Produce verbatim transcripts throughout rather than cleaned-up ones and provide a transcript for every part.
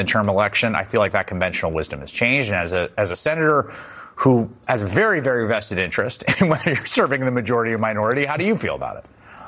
midterm election. I feel like that conventional wisdom has changed. And as a as a senator who has a very, very vested interest in whether you're serving the majority or minority, how do you feel about it?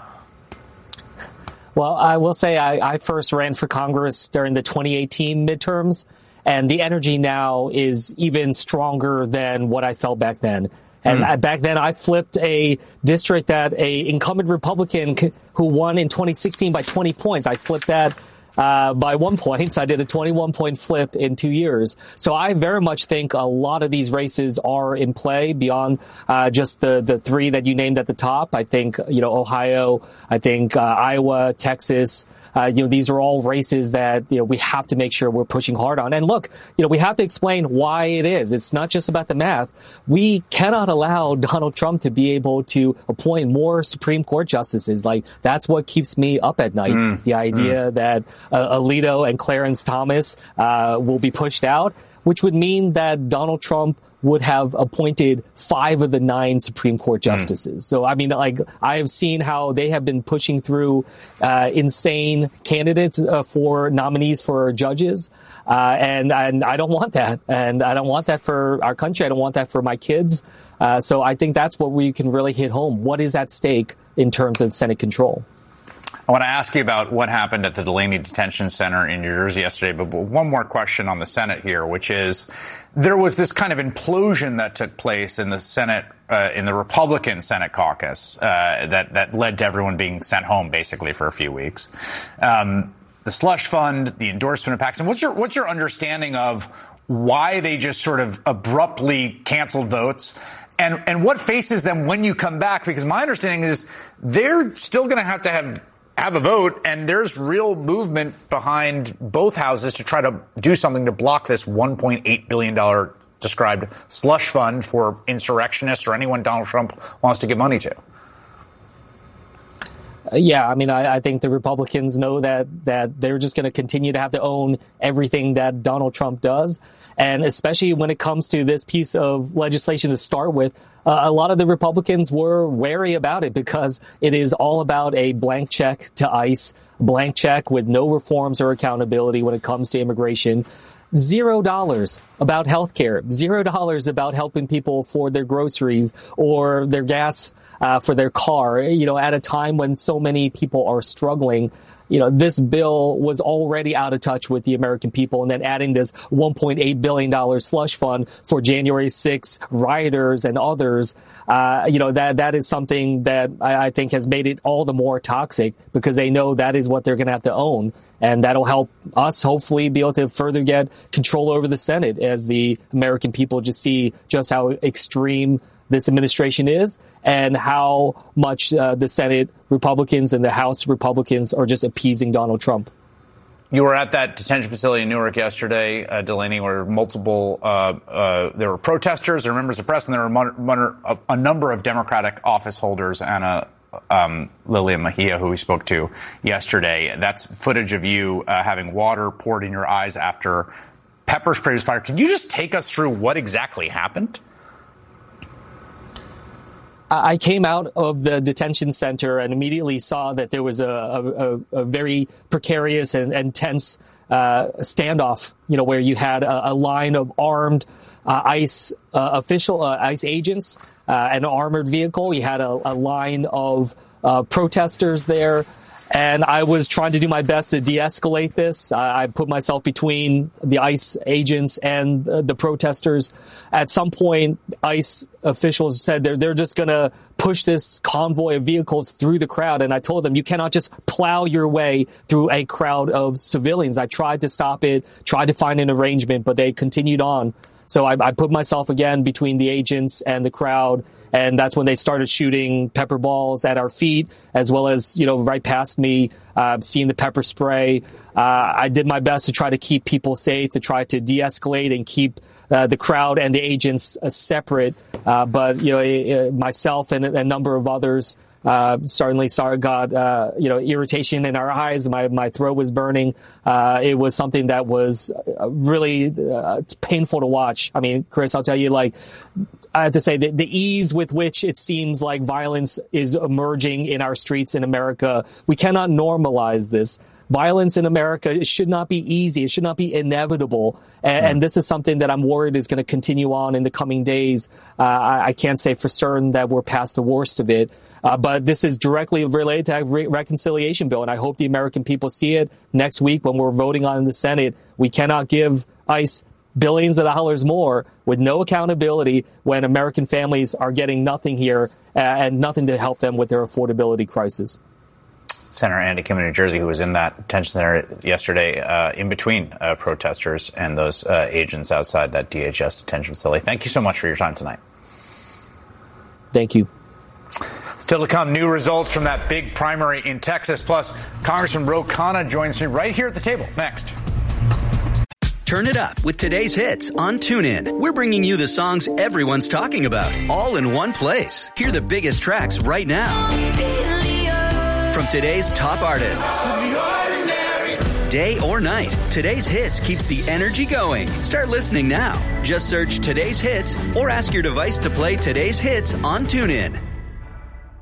Well, I will say I, I first ran for Congress during the twenty eighteen midterms, and the energy now is even stronger than what I felt back then. And mm. back then, I flipped a district that a incumbent Republican c- who won in twenty sixteen by twenty points. I flipped that uh, by one point. So I did a twenty-one point flip in two years. So I very much think a lot of these races are in play beyond uh, just the, the three that you named at the top. I think, you know, Ohio, I think uh, Iowa, Texas. Uh, you know, these are all races that, you know, we have to make sure we're pushing hard on. And look, you know, we have to explain why it is. It's not just about the math. We cannot allow Donald Trump to be able to appoint more Supreme Court justices. Like, that's what keeps me up at night. Mm. The idea mm. that uh, Alito and Clarence Thomas uh, will be pushed out, which would mean that Donald Trump would have appointed five of the nine Supreme Court justices. Mm. So, I mean, like, I have seen how they have been pushing through uh, insane candidates uh, for nominees for judges. Uh, and, and I don't want that. And I don't want that for our country. I don't want that for my kids. Uh, so I think that's what we can really hit home. What is at stake in terms of Senate control? I want to ask you about what happened at the Delaney Detention Center in New Jersey yesterday, but one more question on the Senate here, which is there was this kind of implosion that took place in the Senate, uh, in the Republican Senate caucus, uh, that, that led to everyone being sent home basically for a few weeks. Um, the slush fund, the endorsement of Paxton. What's your, what's your understanding of why they just sort of abruptly canceled votes? And, and what faces them when you come back? Because my understanding is they're still going to have to have have a vote, and there's real movement behind both houses to try to do something to block this one point eight billion dollars described slush fund for insurrectionists or anyone Donald Trump wants to give money to. Uh, yeah, I mean, I, I think the Republicans know that that they're just going to continue to have to own everything that Donald Trump does. And especially when it comes to this piece of legislation to start with, uh, a lot of the Republicans were wary about it because it is all about a blank check to ICE, blank check with no reforms or accountability when it comes to immigration. Zero dollars about health care, zero dollars about helping people afford their groceries or their gas uh, for their car, you know, at a time when so many people are struggling. You know, this bill was already out of touch with the American people, and then adding this one point eight billion dollars slush fund for January sixth rioters and others, uh, you know, that that is something that I, I think has made it all the more toxic because they know that is what they're going to have to own. And that'll help us hopefully be able to further get control over the Senate as the American people just see just how extreme this administration is and how much uh, the Senate Republicans and the House Republicans are just appeasing Donald Trump. You were at that detention facility in Newark yesterday, uh, Delaney, where multiple, uh, uh, there were protesters, there were members of the press, and there were mon- mon- a, a number of Democratic office holders, Anna um, Lillian Mejia, who we spoke to yesterday. That's footage of you uh, having water poured in your eyes after pepper spray was fired. Can you just take us through what exactly happened? I came out of the detention center and immediately saw that there was a, a, a very precarious and, and tense uh, standoff, you know, where you had a, a line of armed uh, ICE uh, official, uh, ICE agents, uh, an armored vehicle. You had a, a line of uh, protesters there. And I was trying to do my best to de-escalate this. I, I put myself between the ICE agents and uh, the protesters. At some point, ICE officials said they're, they're just going to push this convoy of vehicles through the crowd. And I told them, you cannot just plow your way through a crowd of civilians. I tried to stop it, tried to find an arrangement, but they continued on. So I, I put myself again between the agents and the crowd. And that's when they started shooting pepper balls at our feet, as well as, you know, right past me, uh, seeing the pepper spray. Uh, I did my best to try to keep people safe, to try to de-escalate and keep uh, the crowd and the agents uh, separate. Uh, but, you know, myself and a number of others uh, certainly saw, got, uh, you know, irritation in our eyes. My, my throat was burning. Uh, it was something that was really uh, painful to watch. I mean, Chris, I'll tell you, like, I have to say that the ease with which it seems like violence is emerging in our streets in America, we cannot normalize this. violence in America, it should not be easy. It should not be inevitable. And, and this is something that I'm worried is going to continue on in the coming days. Uh, I, I can't say for certain that we're past the worst of it. Uh, but this is directly related to that re- reconciliation bill. And I hope the American people see it next week when we're voting on in the Senate. We cannot give ICE billions of dollars more with no accountability when American families are getting nothing here uh, and nothing to help them with their affordability crisis. Senator Andy Kim in New Jersey, who was in that detention center yesterday uh, in between uh, protesters and those uh, agents outside that D H S detention facility. Thank you so much for your time tonight. Thank you. Still to come, new results from that big primary in Texas. Plus, Congressman Ro Khanna joins me right here at the table. Next. Turn it up with today's hits on TuneIn. We're bringing you the songs everyone's talking about, all in one place. Hear the biggest tracks right now from today's top artists. Day or night, today's hits keeps the energy going. Start listening now. Just search today's hits or ask your device to play today's hits on TuneIn.